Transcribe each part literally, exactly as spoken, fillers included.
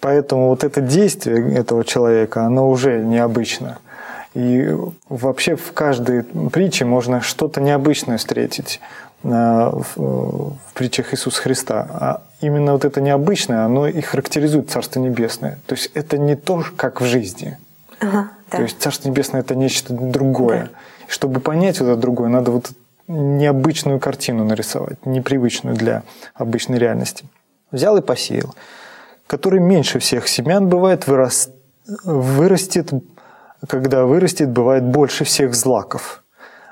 Поэтому вот это действие этого человека, оно уже необычно. И вообще в каждой притче можно что-то необычное встретить в, в притчах Иисуса Христа. А именно вот это необычное, оно и характеризует Царство Небесное. То есть это не то, как в жизни. Ага, да. То есть Царство Небесное – это нечто другое. Да. Чтобы понять вот это другое, надо вот необычную картину нарисовать, непривычную для обычной реальности. Взял и посеял. Который меньше всех семян бывает, вырос, вырастет, когда вырастет, бывает больше всех злаков.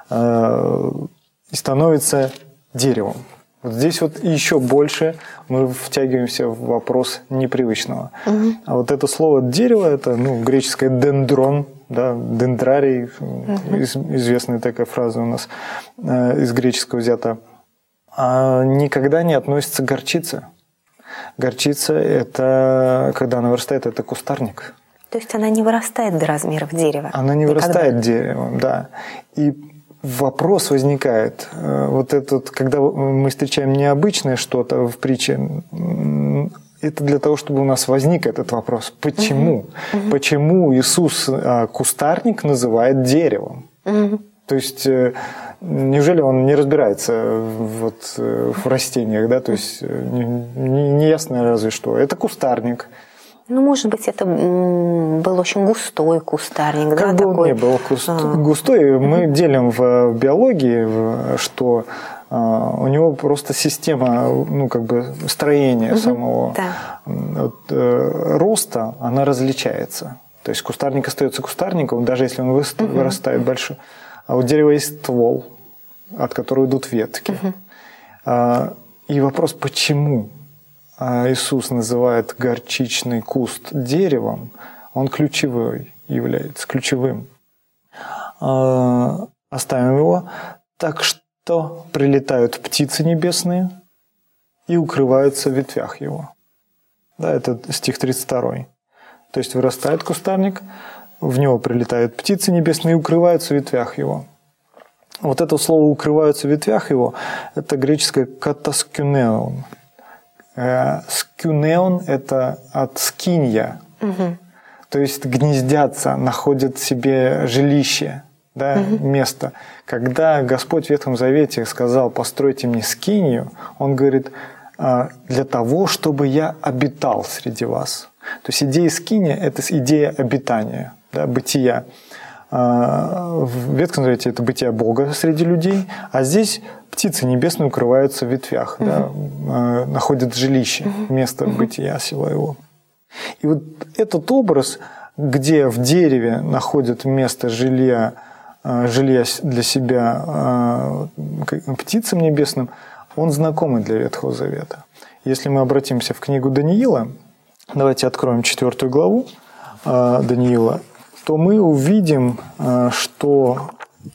И становится деревом. Вот здесь вот еще больше мы втягиваемся в вопрос непривычного. Угу. А вот это слово «дерево» – это ну, греческое «дендрон», да, «дендрарий», угу. из, известная такая фраза у нас э, из греческого взята. А никогда не относится к горчице. Горчица – это, когда она вырастает, это кустарник. То есть она не вырастает до размеров дерева? Она не никогда. Вырастает деревом, да. И вопрос возникает, вот этот, когда мы встречаем необычное что-то в притче, это для того, чтобы у нас возник этот вопрос. Почему? Угу. Почему Иисус кустарник называет деревом? Угу. То есть, неужели он не разбирается вот в растениях, да? То есть, неясно разве что. Это кустарник. Ну, может быть, это был очень густой кустарник. Как да, бы такой... он ни был густой, мы делим в биологии, что у него просто система, ну, как бы строения угу, самого да. вот, роста, она различается. То есть кустарник остается кустарником, даже если он вырастает угу. большой. А у дерева есть ствол, от которого идут ветки. Угу. И вопрос, почему Иисус называет горчичный куст деревом, он ключевой является, ключевым. Оставим его. Так что прилетают птицы небесные и укрываются в ветвях его. Да, это стих тридцать два. То есть вырастает кустарник, в него прилетают птицы небесные и укрываются в ветвях его. Вот это слово «укрываются в ветвях его» – это греческое «катаскюнеон». Скюнеон – это от скинья, угу. то есть гнездятся, находят себе жилище, да, угу. место. Когда Господь в Ветхом Завете сказал «постройте мне скинью», Он говорит «для того, чтобы я обитал среди вас». То есть идея скинья – это идея обитания, да, бытия. В Ветхом Завете это бытие Бога среди людей, а здесь птицы небесные укрываются в ветвях, угу. да, находят жилище, угу. место угу. бытия своего. И вот этот образ, где в дереве находят место жилья, жилья для себя птицам небесным, он знакомый для Ветхого Завета. Если мы обратимся в книгу Даниила, давайте откроем четвертую главу Даниила, то мы увидим, что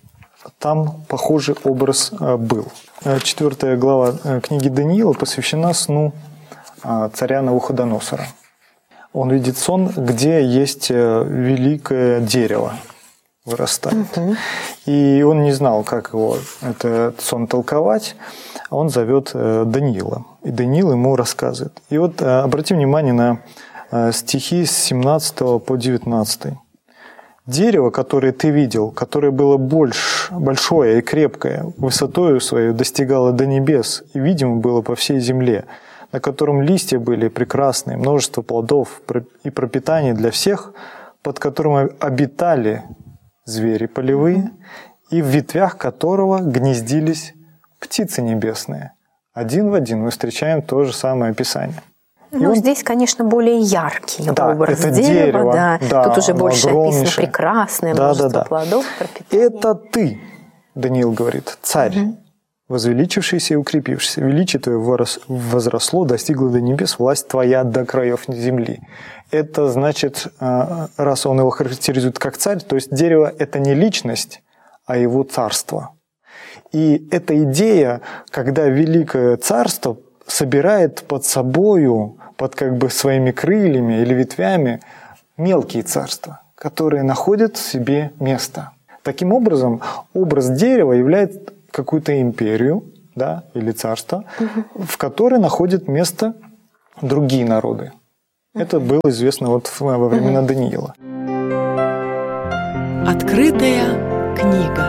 там похожий образ был. Четвертая глава книги Даниила посвящена сну царя Навуходоносора. Он видит сон, где есть великое дерево вырастает. Угу. И он не знал, как его этот сон толковать. Он зовет Даниила. И Даниил ему рассказывает. И вот обратим внимание на стихи с семнадцатого по девятнадцатый. Дерево, которое ты видел, которое было больше, большое и крепкое, высотою свою достигало до небес и видимо было по всей земле, на котором листья были прекрасные, множество плодов и пропитание для всех, под которым обитали звери полевые, и в ветвях которого гнездились птицы небесные. Один в один мы встречаем то же самое описание. Ну, он... здесь, конечно, более яркий да, образ это дерева. дерево, да. Да, тут уже больше огромнейшее. Описано прекрасное, да, множество да, да. плодов, пропитание. Это ты, Даниил говорит, царь, угу. возвеличившийся и укрепившийся. Величие твое возросло, достигло до небес, власть твоя до краев земли. Это значит, раз он его характеризует как царь, то есть дерево – это не личность, а его царство. И эта идея, когда великое царство собирает под собою, под как бы своими крыльями или ветвями мелкие царства, которые находят в себе место. Таким образом, образ дерева является какую-то империю, да, или царство, угу. в которой находят место другие народы. Это было известно вот во времена угу. Даниила. Открытая книга.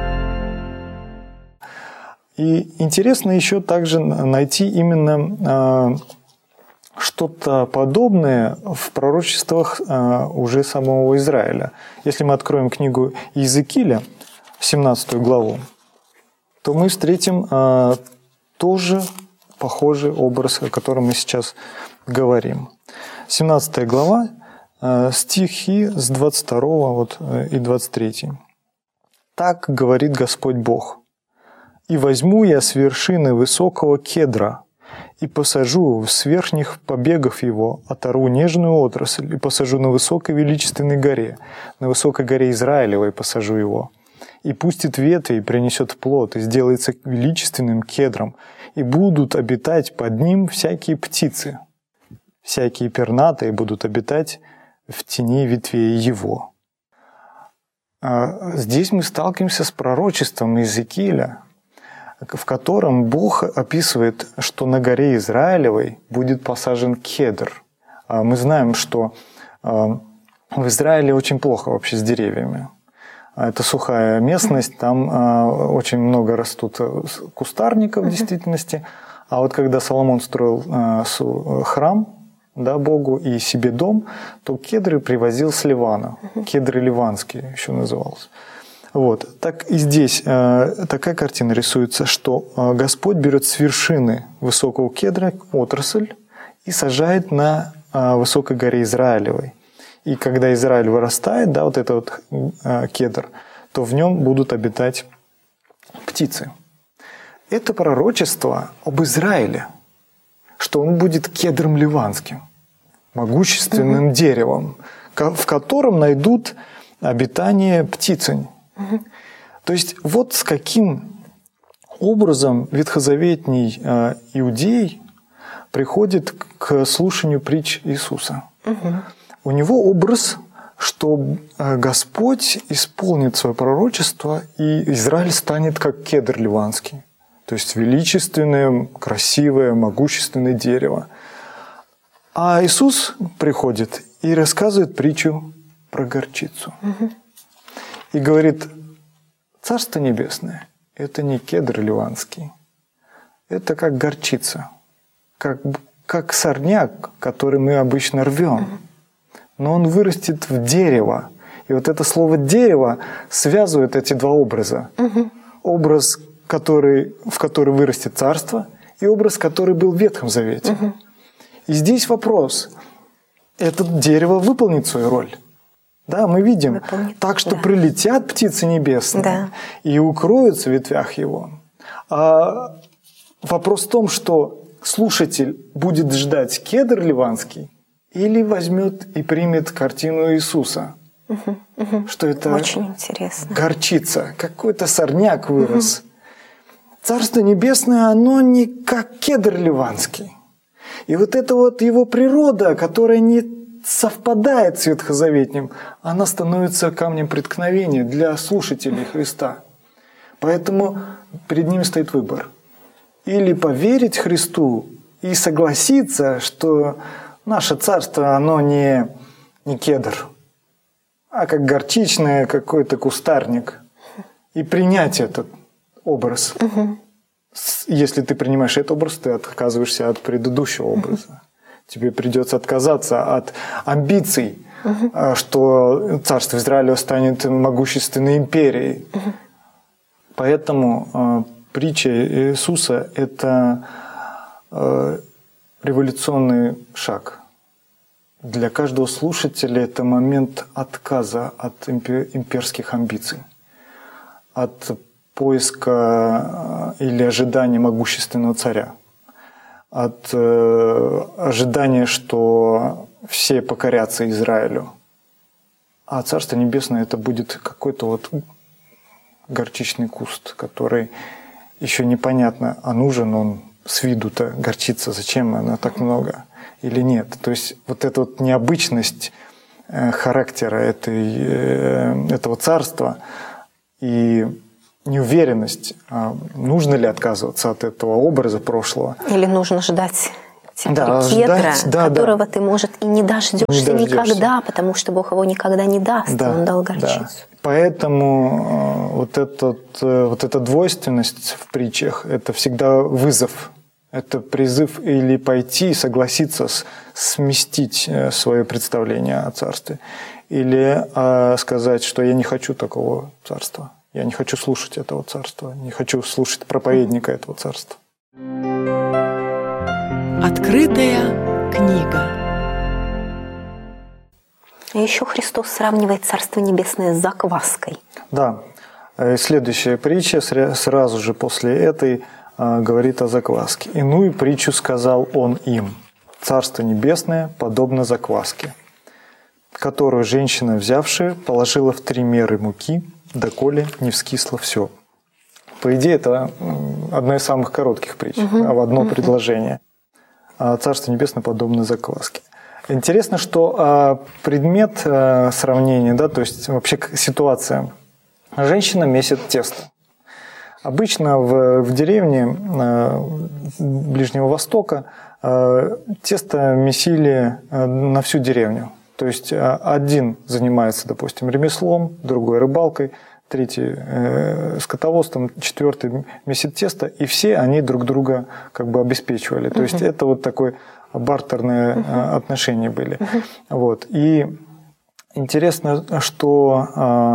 И интересно еще также найти именно э, что-то подобное в пророчествах э, уже самого Израиля. Если мы откроем книгу Иезекииля, семнадцатую главу, то мы встретим э, тоже похожий образ, о котором мы сейчас говорим. семнадцатая глава, э, стихи с двадцать второго вот, э, и двадцать третьего. «Так говорит Господь Бог. И возьму я с вершины высокого кедра, и посажу с верхних побегов его, оторву нежную отрасль, и посажу на высокой величественной горе, на высокой горе Израилевой посажу его. И пустит ветви, и принесет плод, и сделается величественным кедром, и будут обитать под ним всякие птицы, всякие пернатые будут обитать в тени ветвей его». Здесь мы сталкиваемся с пророчеством Иезекииля, в котором Бог описывает, что на горе Израилевой будет посажен кедр. Мы знаем, что в Израиле очень плохо вообще с деревьями. Это сухая местность, там очень много растут кустарников в действительности. А вот когда Соломон строил храм, да, Богу и себе дом, то кедры привозил с Ливана. Кедры ливанские еще назывался. Вот. Так и здесь э, такая картина рисуется, что э, Господь берет с вершины высокого кедра отрасль и сажает на э, высокой горе Израилевой. И когда Израиль вырастает, да, вот этот вот э, кедр, то в нем будут обитать птицы. Это пророчество об Израиле, что он будет кедром ливанским, могущественным угу. деревом, в котором найдут обитание птицень. Угу. То есть вот с каким образом ветхозаветний э, иудей приходит к слушанию притч Иисуса. Угу. У него образ, что Господь исполнит свое пророчество, и Израиль станет как кедр ливанский. То есть величественное, красивое, могущественное дерево. А Иисус приходит и рассказывает притчу про горчицу. Угу. И говорит, Царство Небесное – это не кедр ливанский, это как горчица, как, как сорняк, который мы обычно рвем, но он вырастет в дерево. И вот это слово «дерево» связывает эти два образа. Угу. Образ, который, в который вырастет царство, и образ, который был в Ветхом Завете. Угу. И здесь вопрос, это дерево выполнит свою роль? Да, мы видим, выполнит, так что да. прилетят птицы небесные да. и укроются в ветвях его. А вопрос в том, что слушатель будет ждать кедр ливанский или возьмет и примет картину Иисуса. Угу, угу. Что это очень интересно. Горчица, какой-то сорняк вырос. Угу. Царство Небесное, оно не как кедр ливанский. И вот эта вот его природа, которая не совпадает с ветхозаветним, она становится камнем преткновения для слушателей Христа. Поэтому перед ними стоит выбор. Или поверить Христу и согласиться, что наше царство, оно не, не кедр, а как горчичное какой-то кустарник. И принять этот образ. Угу. Если ты принимаешь этот образ, ты отказываешься от предыдущего образа. Угу. Тебе придется отказаться от амбиций, угу. что царство Израиля станет могущественной империей. Угу. Поэтому э, притча Иисуса – это э, революционный шаг. Для каждого слушателя это момент отказа от имперских амбиций, от поиска или ожидания могущественного царя, от э, ожидания, что все покорятся Израилю. А Царство Небесное – это будет какой-то вот горчичный куст, который еще непонятно, а нужен он с виду-то, горчица, зачем она так много или нет. То есть вот эта вот необычность э, характера этой, э, этого царства и неуверенность, нужно ли отказываться от этого образа прошлого. Или нужно ждать театре да, Петра, ждать, да, которого да. ты, может, и не дождешься, не дождешься никогда, потому что Бог его никогда не даст, да, он дал горчицу. Да. Поэтому вот, этот, вот эта двойственность в притчах – это всегда вызов. Это призыв или пойти и согласиться с, сместить свое представление о царстве, или а, сказать, что я не хочу такого царства, я не хочу слушать этого царства, не хочу слушать проповедника этого царства. Открытая книга. А еще Христос сравнивает Царство Небесное с закваской. Да. Следующая притча сразу же после этой говорит о закваске. «Иную притчу сказал он им. Царство Небесное подобно закваске, которую женщина, взявшая, положила в три меры муки, доколе не вскисло все». По идее, это одна из самых коротких притч, угу. в одно угу. предложение. Царство Небесное подобно закваске. Интересно, что предмет сравнения, да, то есть вообще ситуация. Женщина месит тесто. Обычно в, в деревне Ближнего Востока тесто месили на всю деревню. То есть один занимается, допустим, ремеслом, другой рыбалкой, третий э, скотоводством, четвертый месит тесто, и все они друг друга как бы обеспечивали. То uh-huh. есть это вот такое бартерные uh-huh. отношения были. Uh-huh. Вот. И интересно, что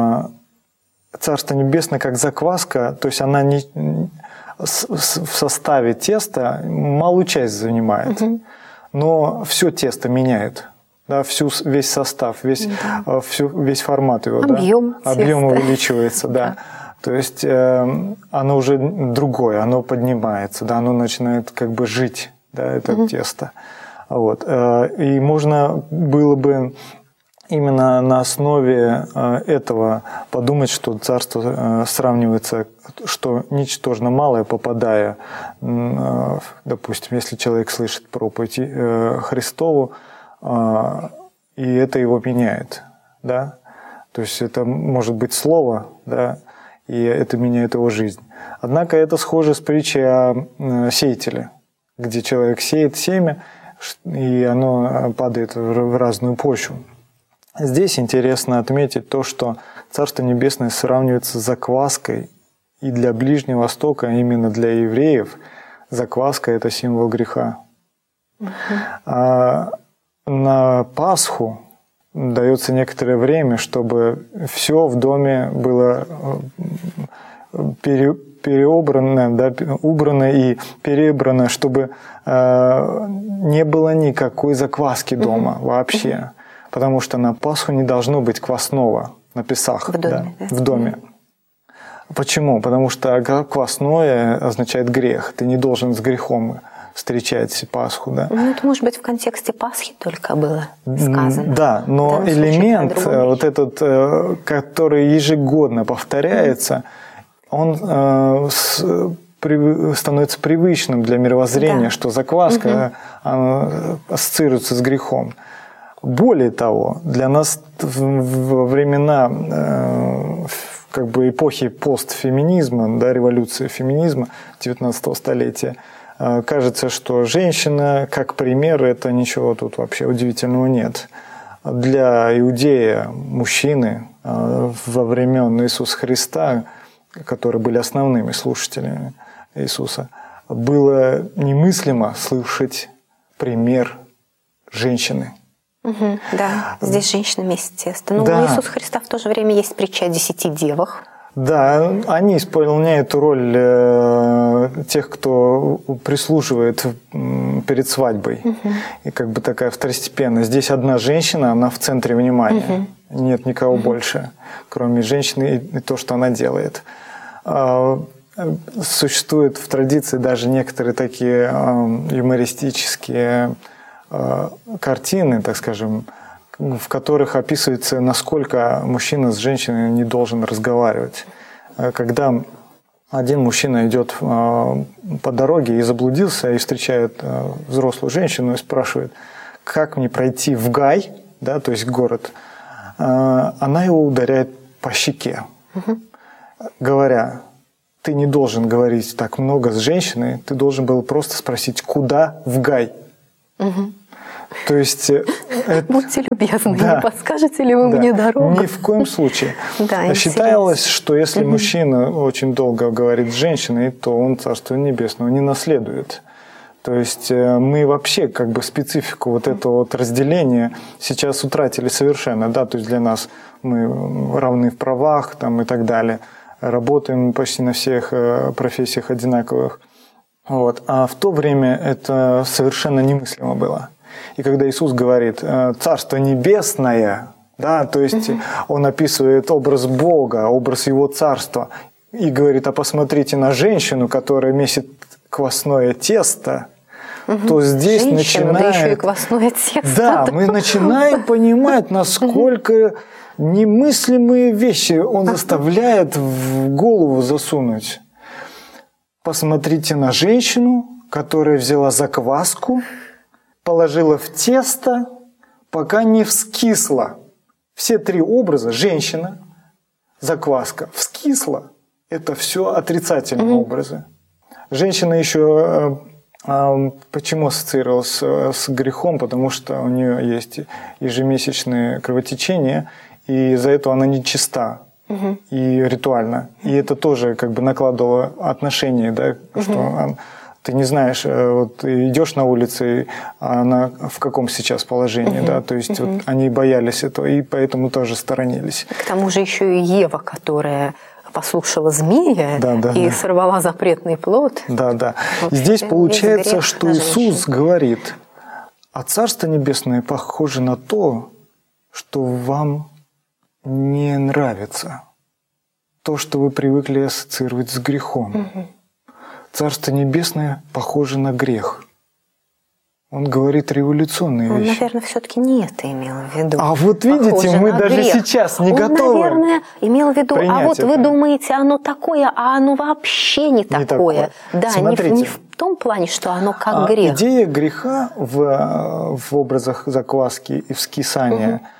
э, Царство Небесное как закваска, то есть она не, с, в составе теста малую часть занимает, uh-huh. но все тесто меняет. Да, всю, весь состав, весь, да. всю, весь формат его. Объем, да? Объем увеличивается, да. То есть э, оно уже другое, оно поднимается, да, оно начинает как бы жить, да, это угу. тесто. Вот. И можно было бы именно на основе этого подумать, что царство сравнивается, что ничтожно малое, попадая, допустим, если человек слышит проповедь Христову, и это его меняет, да, то есть это может быть слово, да, и это меняет его жизнь. Однако это схоже с притчей о сеятеле, где человек сеет семя, и оно падает в разную почву. Здесь интересно отметить то, что Царство Небесное сравнивается с закваской, и для Ближнего Востока, именно для евреев, закваска – это символ греха. Uh-huh. А на Пасху дается некоторое время, чтобы все в доме было пере, переобрано, да, убрано и перебрано, чтобы э, не было никакой закваски дома uh-huh. вообще. Uh-huh. Потому что на Пасху не должно быть квасного на Песах. В доме. Да, да? В доме. Почему? Потому что квасное означает грех. Ты не должен с грехом встречать Пасху. Да? Ну, это, может быть, в контексте Пасхи только было сказано. Да, но элемент, вот этот, который ежегодно повторяется, он становится привычным для мировоззрения, да. что закваска угу. ассоциируется с грехом. Более того, для нас во времена как бы эпохи постфеминизма, да, революции феминизма девятнадцатого столетия, кажется, что женщина, как пример, это ничего тут вообще удивительного нет. Для иудея мужчины во времен Иисуса Христа, которые были основными слушателями Иисуса, было немыслимо слышать пример женщины. Угу, да, здесь женщина месит тесто. Но да. у Иисуса Христа в то же время есть притча о десяти девах. Да, они исполняют роль э, тех, кто прислуживает перед свадьбой. Угу. И как бы такая второстепенная. Здесь одна женщина, она в центре внимания. Угу. Нет никого угу. больше, кроме женщины и, и то, что она делает. А, существуют в традиции даже некоторые такие э, юмористические э, картины, так скажем, в которых описывается, насколько мужчина с женщиной не должен разговаривать. Когда один мужчина идет по дороге и заблудился, и встречает взрослую женщину и спрашивает, как мне пройти в Гай, да, то есть город, она его ударяет по щеке, угу. говоря, ты не должен говорить так много с женщиной, ты должен был просто спросить, куда в Гай. Угу. То есть... Это... Будьте любезны, да. не подскажете ли вы да. мне дорогу? Ни в коем случае. Да, считалось, что если угу. мужчина очень долго говорит с женщиной, то он Царство Небесного не наследует. То есть мы вообще как бы специфику вот этого вот разделения сейчас утратили совершенно. Да? То есть для нас мы равны в правах там, и так далее. Работаем почти на всех профессиях одинаковых. Вот. А в то время это совершенно немыслимо было. И когда Иисус говорит «Царство Небесное», да, то есть угу. Он описывает образ Бога, образ Его Царства, и говорит, а посмотрите на женщину, которая месит квасное тесто, угу. то здесь Женщина, начинает... да еще и квасное тесто. Да, мы начинаем понимать, насколько немыслимые вещи Он заставляет в голову засунуть. Посмотрите на женщину, которая взяла закваску, положила в тесто, пока не вскисло. Все три образа – женщина, закваска, вскисла – это все отрицательные mm-hmm. образы. Женщина еще э, почему ассоциировалась с грехом? Потому что у нее есть ежемесячные кровотечения, и из-за этого она нечиста. Угу. И ритуально. И это тоже как бы накладывало отношения, да, угу. что ты не знаешь, вот идешь на улице, а она в каком сейчас положении, угу. да, то есть угу. вот они боялись этого, и поэтому тоже сторонились. К тому же еще и Ева, которая послушала змея да, да, и да. сорвала запретный плод. Да, да. Вот здесь получается, что Иисус говорит, а Царство Небесное похоже на то, что вам не нравится, то, что вы привыкли ассоциировать с грехом. Угу. Царство Небесное похоже на грех. Он говорит революционные Он, вещи. Он, наверное, все-таки не это имел в виду. А вот видите, похоже мы даже грех. Сейчас не Он, готовы. Он, наверное, имел в виду, а вот это. Вы думаете, оно такое, а оно вообще не, не такое. такое. Да, Смотрите, не, не в том плане, что оно как а грех. Идея греха в, в образах закваски и вскисания, угу.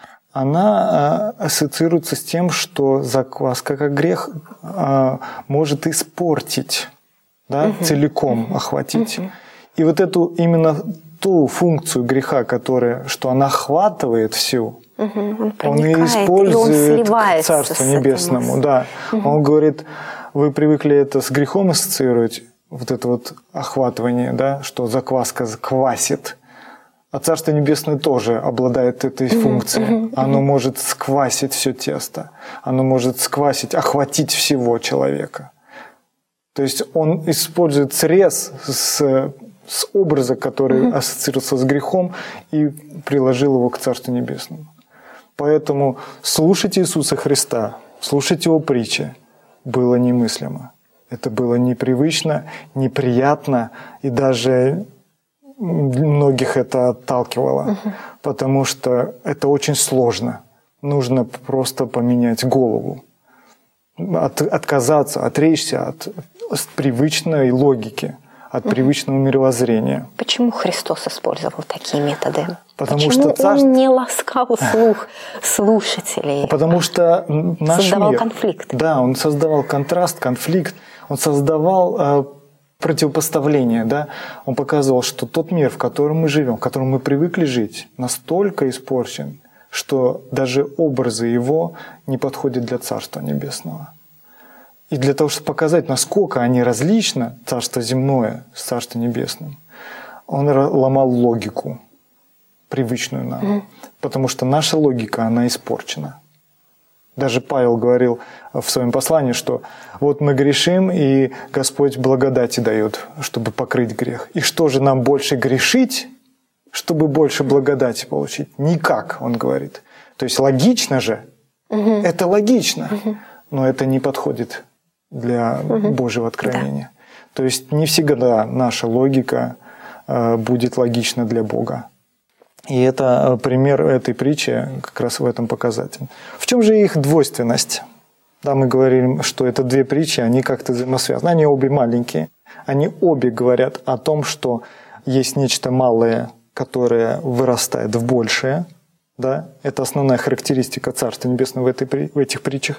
она ассоциируется с тем, что закваска как грех может испортить, да, угу. целиком угу. охватить. Угу. И вот эту именно ту функцию греха, которая, что она охватывает всю, угу. он, он и использует к Царству Небесному. Да. Угу. Он говорит, вы привыкли это с грехом ассоциировать, вот это вот охватывание, да, что закваска квасит. А Царство Небесное тоже обладает этой mm-hmm. функцией. Mm-hmm. Оно может сквасить все тесто. Оно может сквасить, охватить всего человека. То есть он использует срез с, с образа, который mm-hmm. ассоциируется с грехом, и приложил его к Царству Небесному. Поэтому слушать Иисуса Христа, слушать Его притчи было немыслимо. Это было непривычно, неприятно и даже... Многих это отталкивало, угу. потому что это очень сложно. Нужно просто поменять голову, от, отказаться, отречься от, от привычной логики, от угу. привычного мировоззрения. Почему Христос использовал такие методы? Потому Почему что царство... Он не ласкал слух слушателей? Потому что наш создавал мир... конфликт. Да, он создавал контраст, конфликт, он создавал... противопоставление, да, он показывал, что тот мир, в котором мы живем, в котором мы привыкли жить, настолько испорчен, что даже образы его не подходят для Царства Небесного. И для того, чтобы показать, насколько они различны, Царство земное с Царством Небесным, он ломал логику, привычную нам, mm-hmm. потому что наша логика, она испорчена. Даже Павел говорил в своем послании, что вот мы грешим, и Господь благодати дает, чтобы покрыть грех. И что же нам больше грешить, чтобы больше благодати получить? Никак, он говорит. То есть логично же, угу. это логично, угу. но это не подходит для угу. Божьего откровения. Да. То есть не всегда наша логика э, будет логична для Бога. И это пример этой притчи как раз в этом показатель. В чем же их двойственность? Да, мы говорим, что это две притчи, они как-то взаимосвязаны. Они обе маленькие. Они обе говорят о том, что есть нечто малое, которое вырастает в большее. Да? Это основная характеристика Царства Небесного в, этой, в этих притчах.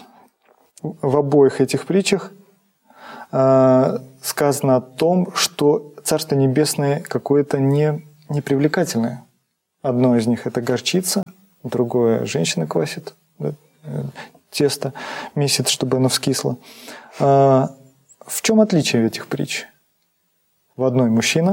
В обоих этих притчах э, сказано о том, что Царство Небесное какое-то не... непривлекательные. Одно из них – это горчица, другое – женщина квасит, да, тесто месяц, чтобы оно вскисло. А в чем отличие этих притч? В одной мужчина,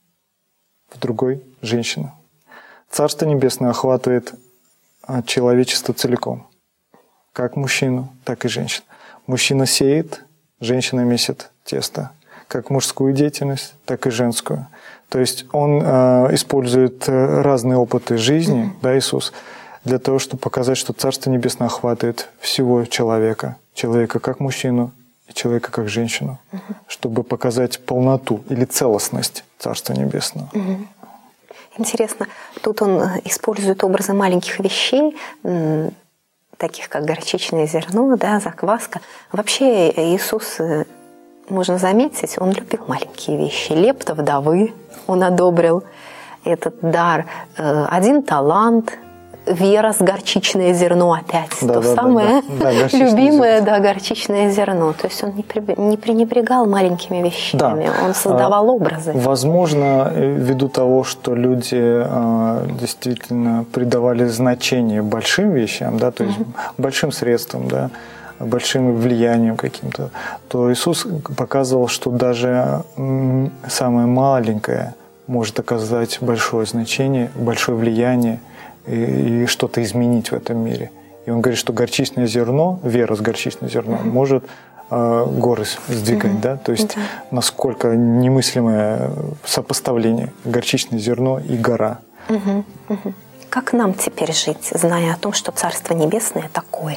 в другой – женщина. Царство Небесное охватывает человечество целиком. Как мужчину, так и женщину. Мужчина сеет, женщина месит тесто. Как мужскую деятельность, так и женскую. То есть он э, использует разные опыты жизни, mm-hmm. да, Иисус, для того, чтобы показать, что Царство Небесное охватывает всего человека. Человека как мужчину и человека как женщину. Mm-hmm. Чтобы показать полноту или целостность Царства Небесного. Mm-hmm. Интересно, тут он использует образы маленьких вещей, таких как горчичное зерно, да, закваска. Вообще Иисус, можно заметить, он любил маленькие вещи. Лепта вдовы он одобрил, этот дар. Один талант, вера с горчичное зерно опять. Да, то да, самое да, да. Да, любимое, зерно. Да, горчичное зерно. То есть он не, при, не пренебрегал маленькими вещами, да. Он создавал а, образы. Возможно, ввиду того, что люди а, действительно придавали значение большим вещам, да, то есть угу. большим средствам, да, большим влиянием каким-то, то Иисус показывал, что даже самое маленькое может оказать большое значение, большое влияние и, и что-то изменить в этом мире. И он говорит, что горчичное зерно, вера с горчичным зерном, mm-hmm. может э, горы сдвигать, mm-hmm. да, то есть mm-hmm. насколько немыслимое сопоставление горчичное зерно и гора. Mm-hmm. Mm-hmm. Как нам теперь жить, зная о том, что Царство Небесное такое?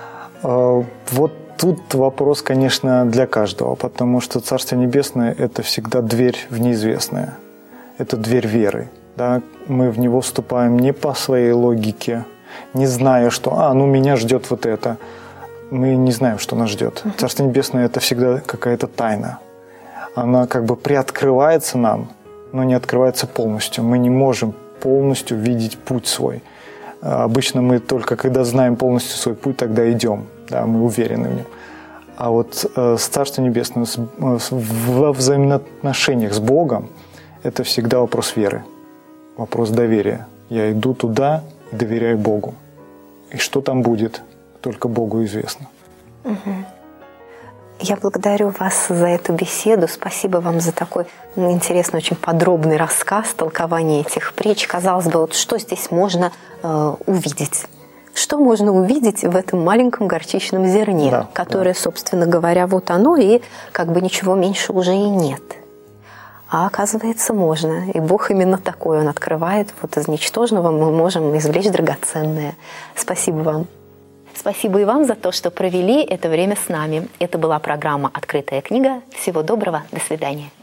Вот тут вопрос, конечно, для каждого, потому что Царство Небесное – это всегда дверь в неизвестное. Это дверь веры. Да? Мы в него вступаем не по своей логике, не зная, что «а, ну меня ждет вот это». Мы не знаем, что нас ждет. Uh-huh. Царство Небесное – это всегда какая-то тайна. Она как бы приоткрывается нам, но не открывается полностью. Мы не можем полностью видеть путь свой. Обычно мы только когда знаем полностью свой путь, тогда идем, да, мы уверены в нем. А вот э, с Царством Небесным, с, с, во взаимоотношениях с Богом, это всегда вопрос веры, вопрос доверия. Я иду туда и доверяю Богу. И что там будет, только Богу известно. Угу. Я благодарю вас за эту беседу. Спасибо вам за такой ну, интересный, очень подробный рассказ, толкование этих притч. Казалось бы, вот что здесь можно э, увидеть? Что можно увидеть в этом маленьком горчичном зерне, да, которое, да. собственно говоря, вот оно, и как бы ничего меньше уже и нет. А оказывается, можно. И Бог именно такой, Он открывает. Вот из ничтожного мы можем извлечь драгоценное. Спасибо вам. Спасибо и вам за то, что провели это время с нами. Это была программа «Открытая книга». Всего доброго. До свидания.